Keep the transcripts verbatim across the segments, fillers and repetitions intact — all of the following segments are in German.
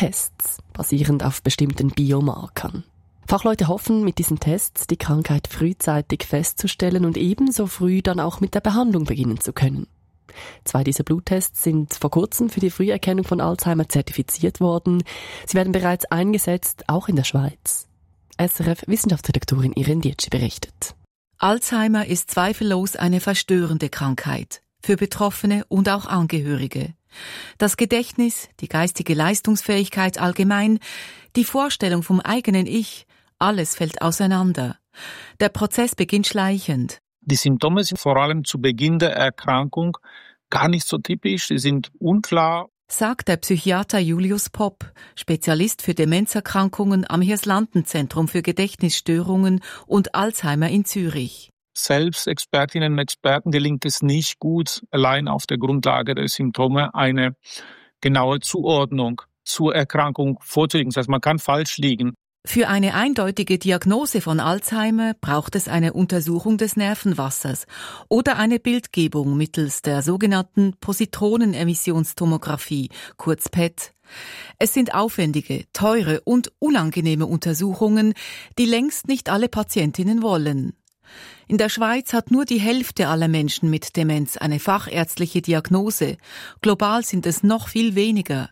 Tests, basierend auf bestimmten Biomarkern. Fachleute hoffen, mit diesen Tests die Krankheit frühzeitig festzustellen und ebenso früh dann auch mit der Behandlung beginnen zu können. Zwei dieser Bluttests sind vor kurzem für die Früherkennung von Alzheimer zertifiziert worden. Sie werden bereits eingesetzt, auch in der Schweiz. S R F-Wissenschaftsredaktorin Irene Dietschi berichtet. Alzheimer ist zweifellos eine verstörende Krankheit für Betroffene und auch Angehörige. Das Gedächtnis, die geistige Leistungsfähigkeit allgemein, die Vorstellung vom eigenen Ich, alles fällt auseinander. Der Prozess beginnt schleichend. Die Symptome sind vor allem zu Beginn der Erkrankung gar nicht so typisch, sie sind unklar. Sagt der Psychiater Julius Popp, Spezialist für Demenzerkrankungen am Hirslanden-Zentrum für Gedächtnisstörungen und Alzheimer in Zürich. Selbst Expertinnen und Experten gelingt es nicht gut, allein auf der Grundlage der Symptome eine genaue Zuordnung zur Erkrankung vorzulegen. Das heißt, man kann falsch liegen. Für eine eindeutige Diagnose von Alzheimer braucht es eine Untersuchung des Nervenwassers oder eine Bildgebung mittels der sogenannten Positronenemissionstomographie, kurz P E T. Es sind aufwendige, teure und unangenehme Untersuchungen, die längst nicht alle Patientinnen wollen. In der Schweiz hat nur die Hälfte aller Menschen mit Demenz eine fachärztliche Diagnose. Global sind es noch viel weniger.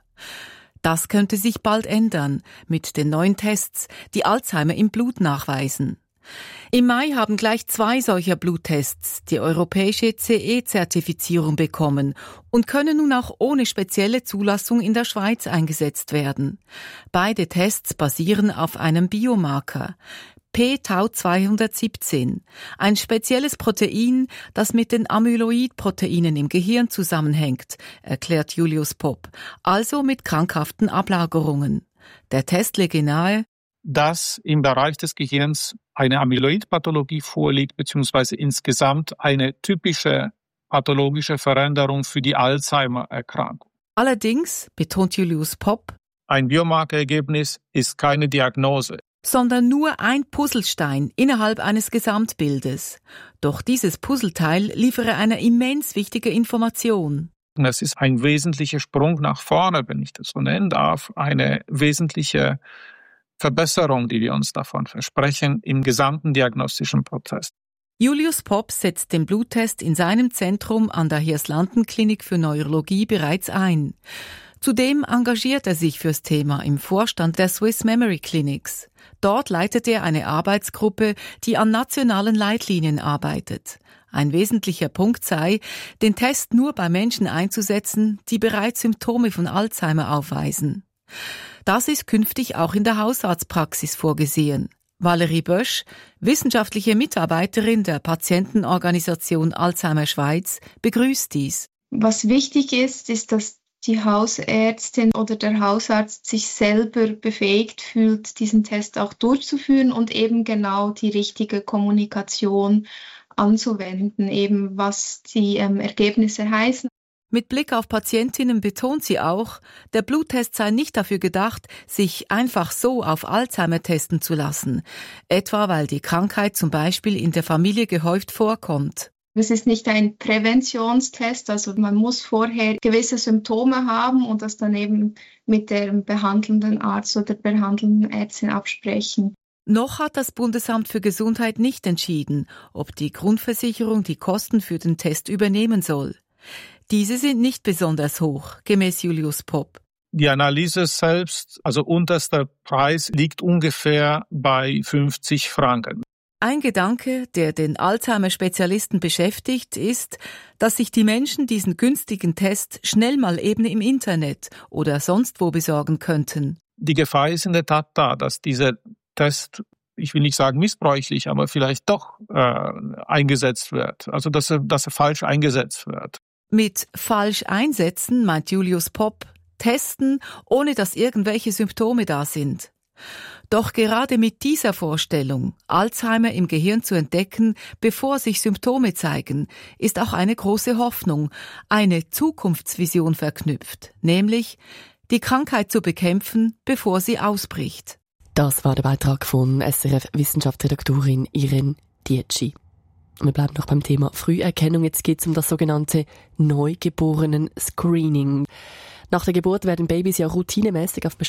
Das könnte sich bald ändern mit den neuen Tests, die Alzheimer im Blut nachweisen. Im Mai haben gleich zwei solcher Bluttests die europäische C E-Zertifizierung bekommen und können nun auch ohne spezielle Zulassung in der Schweiz eingesetzt werden. Beide Tests basieren auf einem Biomarker, p Tau zweihundertsiebzehn, ein spezielles Protein, das mit den Amyloid-Proteinen im Gehirn zusammenhängt, erklärt Julius Popp, also mit krankhaften Ablagerungen. Der Test lege nahe, dass im Bereich des Gehirns eine Amyloid-Pathologie vorliegt, beziehungsweise insgesamt eine typische pathologische Veränderung für die Alzheimer-Erkrankung. Allerdings, betont Julius Popp, ein Biomarkerergebnis ist keine Diagnose, sondern nur ein Puzzlestein innerhalb eines Gesamtbildes. Doch dieses Puzzleteil liefere eine immens wichtige Information. Das ist ein wesentlicher Sprung nach vorne, wenn ich das so nennen darf, eine wesentliche Verbesserung, die wir uns davon versprechen, im gesamten diagnostischen Prozess. Julius Popp setzt den Bluttest in seinem Zentrum an der Hirslanden-Klinik für Neurologie bereits ein. Zudem engagiert er sich fürs Thema im Vorstand der Swiss Memory Clinics. Dort leitet er eine Arbeitsgruppe, die an nationalen Leitlinien arbeitet. Ein wesentlicher Punkt sei, den Test nur bei Menschen einzusetzen, die bereits Symptome von Alzheimer aufweisen. Das ist künftig auch in der Hausarztpraxis vorgesehen. Valerie Bösch, wissenschaftliche Mitarbeiterin der Patientenorganisation Alzheimer Schweiz, begrüßt dies. Was wichtig ist, ist, dass die Hausärztin oder der Hausarzt sich selber befähigt fühlt, diesen Test auch durchzuführen und eben genau die richtige Kommunikation anzuwenden, eben was die ähm, Ergebnisse heißen. Mit Blick auf Patientinnen betont sie auch, der Bluttest sei nicht dafür gedacht, sich einfach so auf Alzheimer testen zu lassen, etwa weil die Krankheit zum Beispiel in der Familie gehäuft vorkommt. Es ist nicht ein Präventionstest, also man muss vorher gewisse Symptome haben und das dann eben mit dem behandelnden Arzt oder der behandelnden Ärztin absprechen. Noch hat das Bundesamt für Gesundheit nicht entschieden, ob die Grundversicherung die Kosten für den Test übernehmen soll. Diese sind nicht besonders hoch, gemäß Julius Popp. Die Analyse selbst, also unterster Preis, liegt ungefähr bei fünfzig Franken. Ein Gedanke, der den Alzheimer-Spezialisten beschäftigt, ist, dass sich die Menschen diesen günstigen Test schnell mal eben im Internet oder sonst wo besorgen könnten. Die Gefahr ist in der Tat da, dass dieser Test, ich will nicht sagen missbräuchlich, aber vielleicht doch äh, eingesetzt wird. Also dass er, dass er falsch eingesetzt wird. Mit falsch einsetzen meint Julius Popp testen, ohne dass irgendwelche Symptome da sind. Doch gerade mit dieser Vorstellung, Alzheimer im Gehirn zu entdecken, bevor sich Symptome zeigen, ist auch eine große Hoffnung, eine Zukunftsvision verknüpft, nämlich die Krankheit zu bekämpfen, bevor sie ausbricht. Das war der Beitrag von S R F-Wissenschaftsredaktorin Irene Dietschi. Wir bleiben noch beim Thema Früherkennung. Jetzt geht es um das sogenannte Neugeborenen-Screening. Nach der Geburt werden Babys ja routinemäßig auf bestimmte